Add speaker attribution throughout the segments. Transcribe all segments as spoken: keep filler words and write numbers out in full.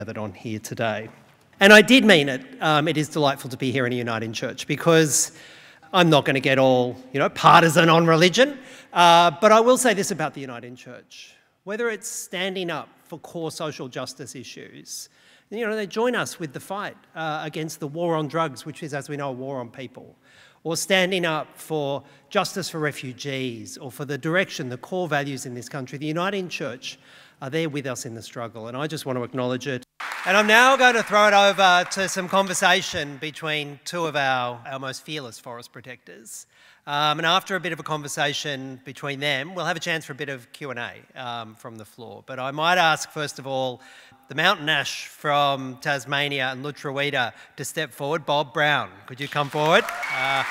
Speaker 1: That on here today. And I did mean it. Um, it is delightful to be here in a uniting church, because I'm not going to get all, you know, partisan on religion, uh, but I will say this about the uniting church. Whether it's standing up for core social justice issues, you know, they join us with the fight uh, against the war on drugs, which is, as we know, a war on people, or standing up for justice for refugees, or for the direction, the core values in this country. The uniting church are there with us in the struggle, and I just want to acknowledge it. And I'm now going to throw it over to some conversation between two of our, our most fearless forest protectors. Um, and after a bit of a conversation between them, we'll have a chance for a bit of Q and A um, from the floor. But I might ask, first of all, the mountain ash from Tasmania and Lutruwita to step forward. Bob Brown, could you come forward? Uh,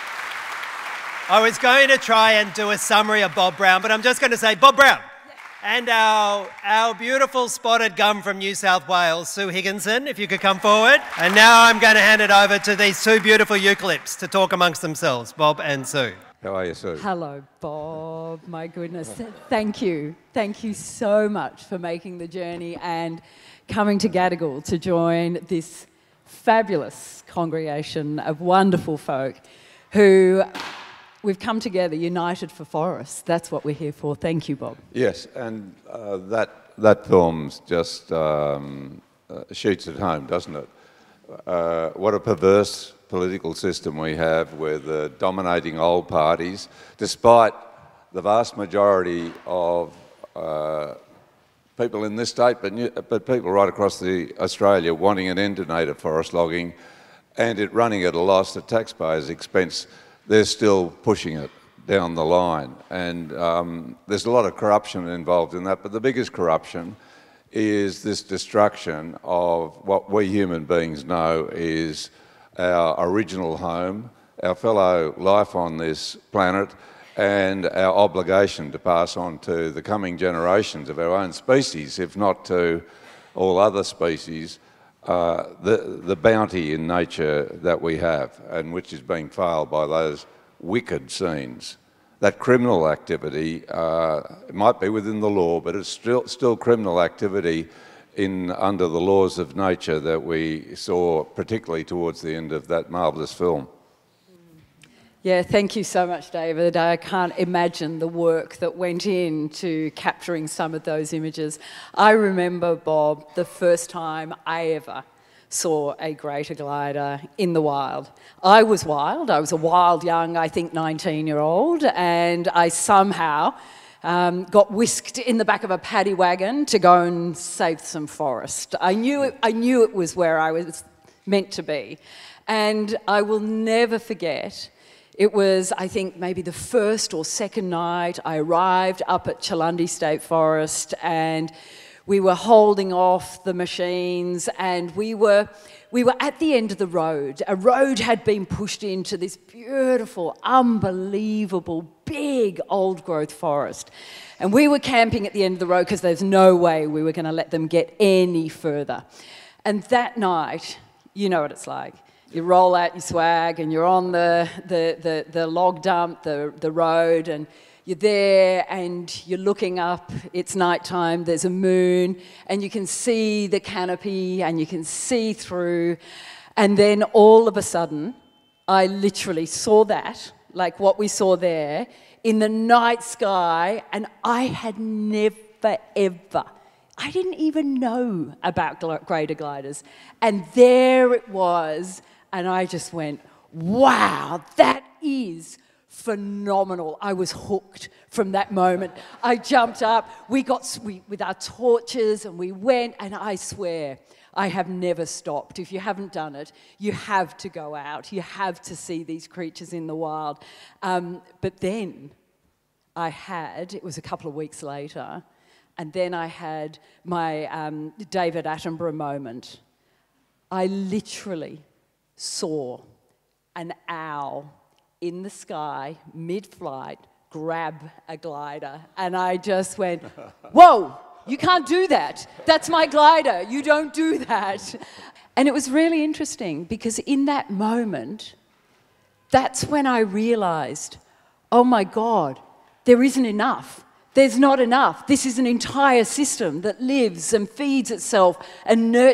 Speaker 1: I was going to try and do a summary of Bob Brown, but I'm just going to say Bob Brown. And our, our beautiful spotted gum from New South Wales, Sue Higginson, if you could come forward. And now I'm going to hand it over to these two beautiful eucalypts to talk amongst themselves, Bob and Sue.
Speaker 2: How are you, Sue?
Speaker 3: Hello, Bob. My goodness. Thank you. Thank you so much for making the journey and coming to Gadigal to join this fabulous congregation of wonderful folk who... We've come together, united for forests. That's what we're here for. Thank you, Bob.
Speaker 2: Yes, and uh, that that film just um, uh, shoots it home, doesn't it? Uh, what a perverse political system we have with uh, dominating old parties, despite the vast majority of uh, people in this state, but, new, but people right across the Australia wanting an end to native forest logging, and it running at a loss at taxpayers' expense. They're still pushing it down the line. And um, there's a lot of corruption involved in that, but the biggest corruption is this destruction of what we human beings know is our original home, our fellow life on this planet, and our obligation to pass on to the coming generations of our own species, if not to all other species, Uh, the, the bounty in nature that we have, and which is being failed by those wicked scenes. That criminal activity, uh, it might be within the law, but it's still, still criminal activity in, under the laws of nature that we saw, particularly towards the end of that marvellous film.
Speaker 3: Yeah, thank you so much, David. I can't imagine the work that went into capturing some of those images. I remember, Bob, the first time I ever saw a greater glider in the wild. I was wild. I was a wild young, I think, nineteen-year-old, and I somehow um, got whisked in the back of a paddy wagon to go and save some forest. I knew it, I knew it was where I was meant to be. And I will never forget. It was, I think, maybe the first or second night I arrived up at Chalundi State Forest, and we were holding off the machines, and we were, we were at the end of the road. A road had been pushed into this beautiful, unbelievable, big old-growth forest. And we were camping at the end of the road because there's no way we were going to let them get any further. And that night, you know what it's like. You roll out your swag and you're on the, the, the, the log dump, the, the road, and you're there and you're looking up, it's nighttime, there's a moon, and you can see the canopy and you can see through. And then all of a sudden, I literally saw that, like what we saw there, in the night sky, and I had never, ever, I didn't even know about greater gliders. And there it was. And I just went, wow, that is phenomenal. I was hooked from that moment. I jumped up, we got we, with our torches and we went, and I swear, I have never stopped. If you haven't done it, you have to go out. You have to see these creatures in the wild. Um, but then I had, it was a couple of weeks later, and then I had my um, David Attenborough moment. I literally saw an owl in the sky, mid-flight, grab a glider. And I just went, whoa, you can't do that. That's my glider. You don't do that. And it was really interesting because in that moment, that's when I realized, oh my God, there isn't enough. There's not enough. This is an entire system that lives and feeds itself and nurtures